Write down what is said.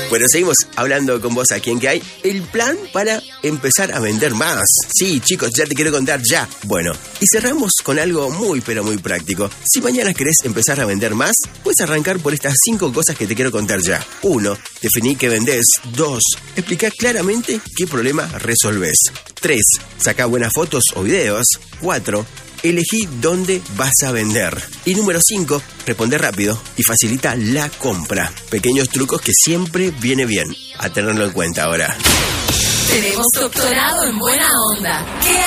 Bueno, seguimos hablando con vos aquí en Que Hay. El plan para empezar a vender más. Sí, chicos, ya te quiero contar ya. Bueno, y cerramos con algo muy, pero muy práctico. Si mañana querés empezar a vender más, puedes arrancar por estas 5 cosas que te quiero contar ya. 1. Definí qué vendés. 2. Explica claramente qué problema resolvés. 3. Saca buenas fotos o videos. 4. Elegí dónde vas a vender. Y número 5, responde rápido y facilita la compra. Pequeños trucos que siempre viene bien. A tenerlo en cuenta ahora. Tenemos doctorado en buena onda. ¿Qué